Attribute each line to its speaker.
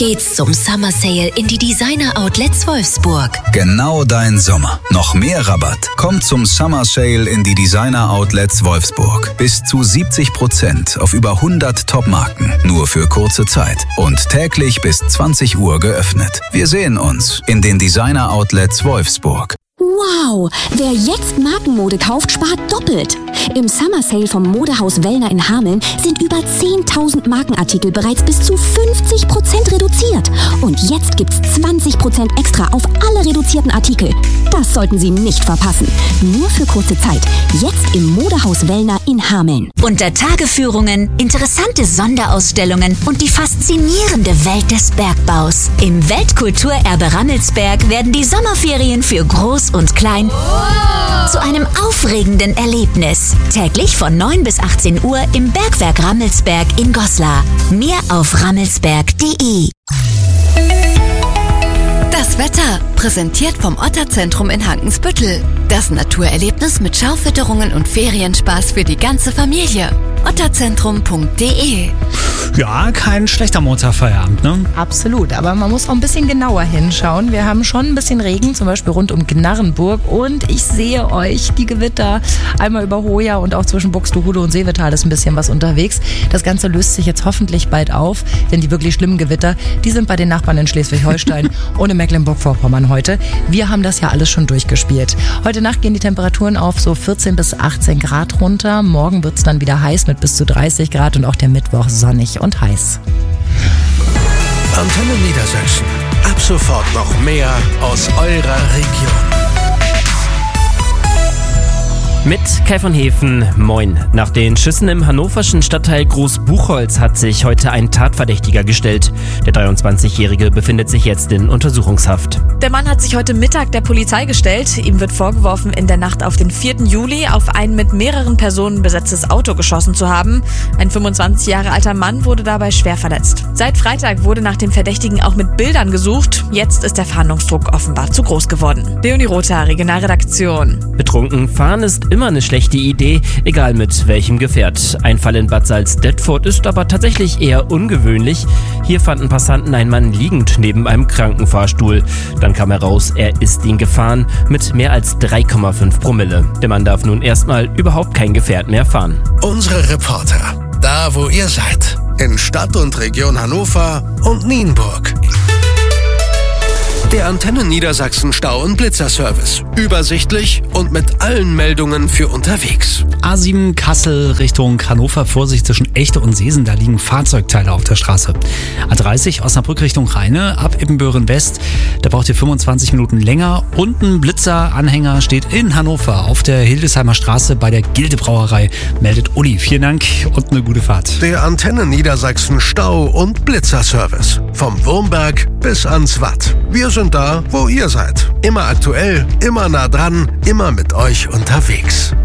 Speaker 1: geht's zum Summer Sale in die Designer Outlets Wolfsburg.
Speaker 2: Genau dein Sommer. Noch mehr Rabatt. Kommt zum Summer Sale in die Designer Outlets Wolfsburg. Bis zu 70% auf über 100 Top-Marken. Nur für kurze Zeit. Und täglich bis 20 Uhr geöffnet. Wir sehen uns in den Designer Outlets Wolfsburg.
Speaker 3: Wow! Wer jetzt Markenmode kauft, spart doppelt. Im Summer Sale vom Modehaus Wellner in Hameln sind über 10.000 Markenartikel bereits bis zu 50% reduziert. Und jetzt gibt's 20% extra auf alle reduzierten Artikel. Das sollten Sie nicht verpassen. Nur für kurze Zeit. Jetzt im Modehaus Wellner in Hameln.
Speaker 1: Unter Tageführungen, interessante Sonderausstellungen und die faszinierende Welt des Bergbaus. Im Weltkulturerbe Rammelsberg werden die Sommerferien für Groß und Klein zu einem aufregenden Erlebnis. Täglich von 9 bis 18 Uhr im Bergwerk Rammelsberg in Goslar. Mehr auf rammelsberg.de.
Speaker 4: Das Wetter, präsentiert vom Otterzentrum in Hankensbüttel. Das Naturerlebnis mit Schaufütterungen und Ferienspaß für die ganze Familie. otterzentrum.de.
Speaker 5: Ja, kein schlechter Montagfeierabend, ne?
Speaker 6: Absolut, aber man muss auch ein bisschen genauer hinschauen. Wir haben schon ein bisschen Regen, zum Beispiel rund um Gnarrenburg. Und ich sehe euch, die Gewitter, einmal über Hoya und auch zwischen Buxtehude und Seevetal ist ein bisschen was unterwegs. Das Ganze löst sich jetzt hoffentlich bald auf, denn die wirklich schlimmen Gewitter, die sind bei den Nachbarn in Schleswig-Holstein und in Mecklenburg-Vorpommern heute. Wir haben das ja alles schon durchgespielt. Heute Nacht gehen die Temperaturen auf so 14 bis 18 Grad runter. Morgen wird es dann wieder heiß mit bis zu 30 Grad und auch der Mittwoch sonnig und heiß.
Speaker 7: Antenne Niedersachsen. Ab sofort noch mehr aus eurer Region.
Speaker 8: Mit Kai von Hefen, moin. Nach den Schüssen im hannoverschen Stadtteil Großbuchholz hat sich heute ein Tatverdächtiger gestellt. Der 23-Jährige befindet sich jetzt in Untersuchungshaft.
Speaker 9: Der Mann hat sich heute Mittag der Polizei gestellt. Ihm wird vorgeworfen, in der Nacht auf den 4. Juli auf ein mit mehreren Personen besetztes Auto geschossen zu haben. Ein 25 Jahre alter Mann wurde dabei schwer verletzt. Seit Freitag wurde nach dem Verdächtigen auch mit Bildern gesucht. Jetzt ist der Fahndungsdruck offenbar zu groß geworden. Leonie Rother, Regionalredaktion.
Speaker 8: Betrunken fahren ist immer eine schlechte Idee, egal mit welchem Gefährt. Ein Fall in Bad Salzdetford ist aber tatsächlich eher ungewöhnlich. Hier fanden Passanten einen Mann liegend neben einem Krankenfahrstuhl. Dann kam heraus, er ist ihn gefahren mit mehr als 3,5 Promille. Der Mann darf nun erstmal überhaupt kein Gefährt mehr fahren.
Speaker 7: Unsere Reporter, da wo ihr seid, in Stadt und Region Hannover und Nienburg. Der Antenne Niedersachsen Stau- und Blitzerservice. Übersichtlich und mit allen Meldungen für unterwegs.
Speaker 5: A7 Kassel Richtung Hannover, Vorsicht zwischen Echte und Seesen, da liegen Fahrzeugteile auf der Straße. A30 Osnabrück Richtung Rheine, ab Ibbenbüren West, da braucht ihr 25 Minuten länger. Und ein Blitzer-Anhänger steht in Hannover auf der Hildesheimer Straße bei der Gilde-Brauerei, meldet Uli. Vielen Dank und eine gute Fahrt.
Speaker 7: Der Antenne Niedersachsen Stau- und Blitzerservice. Vom Wurmberg bis ans Watt. Wir sind da, wo ihr seid. Immer aktuell, immer nah dran, immer mit euch unterwegs.